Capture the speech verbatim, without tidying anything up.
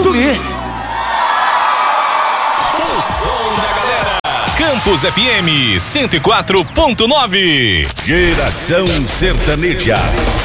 subir. O som da galera. Campus F M cento e quatro ponto nove. Geração Sertaneja.